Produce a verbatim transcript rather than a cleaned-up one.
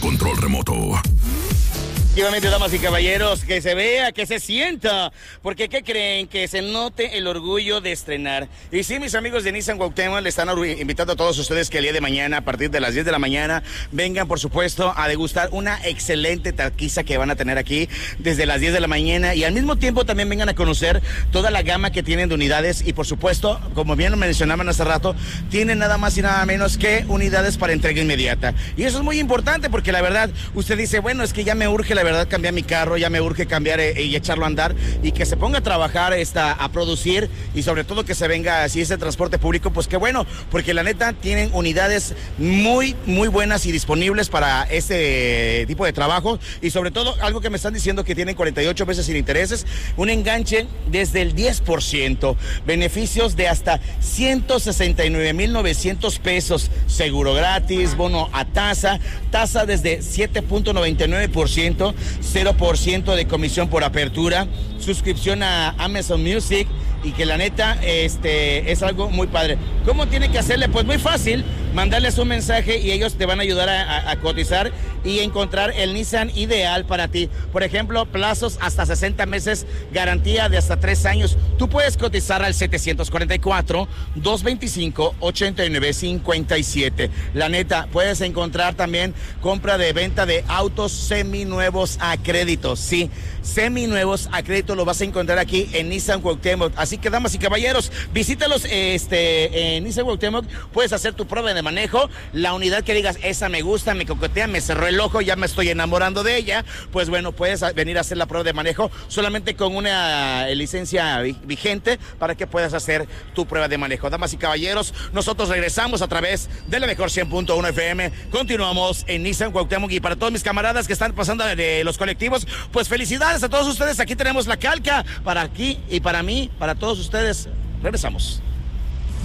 control remoto. Efectivamente, damas y caballeros, que se vea, que se sienta, porque ¿qué creen? Que se note el orgullo de estrenar. Y sí, mis amigos de Nissan Cuauhtémoc le están invitando a todos ustedes que el día de mañana, a partir de las diez de la mañana, vengan, por supuesto, a degustar una excelente taquiza que van a tener aquí desde las diez de la mañana, y al mismo tiempo también vengan a conocer toda la gama que tienen de unidades, y por supuesto, como bien lo mencionaban hace rato, tienen nada más y nada menos que unidades para entrega inmediata. Y eso es muy importante, porque la verdad, usted dice, bueno, es que ya me urge la verdad cambiar mi carro, ya me urge cambiar eh, y echarlo a andar, y que se ponga a trabajar, esta, a producir, y sobre todo que se venga así ese transporte público, pues qué bueno, porque la neta tienen unidades muy, muy buenas y disponibles para este tipo de trabajo, y sobre todo algo que me están diciendo que tienen cuarenta y ocho meses sin intereses, un enganche desde el diez por ciento, beneficios de hasta ciento sesenta y nueve mil novecientos pesos, seguro gratis, bono a tasa, tasa desde siete punto noventa y nueve por ciento, cero por ciento de comisión por apertura, suscripción a Amazon Music, y que la neta este, es algo muy padre. ¿Cómo tiene que hacerle? Pues muy fácil, mandarles un mensaje y ellos te van a ayudar a, a, a cotizar y encontrar el Nissan ideal para ti. Por ejemplo, plazos hasta sesenta meses, garantía de hasta tres años. Tú puedes cotizar al setecientos cuarenta y cuatro, doscientos veinticinco, ochenta y nueve cincuenta y siete. La neta, puedes encontrar también compra de venta de autos seminuevos a crédito. Sí, seminuevos a crédito lo vas a encontrar aquí en Nissan Cuauhtémoc. Así que, damas y caballeros, visítalos este, en Nissan Cuauhtémoc. Puedes hacer tu prueba de manejo, la unidad que digas, esa me gusta, me coquetea, me cerró el ojo, ya me estoy enamorando de ella. Pues bueno, puedes venir a hacer la prueba de manejo solamente con una eh, licencia vigente para que puedas hacer tu prueba de manejo. Damas y caballeros, nosotros regresamos a través de la mejor cien punto uno F M. Continuamos en Nissan Cuauhtémoc, y para todos mis camaradas que están pasando de los colectivos, pues felicidades a todos ustedes. Aquí tenemos la calca para aquí y para mí, para todos ustedes. Regresamos.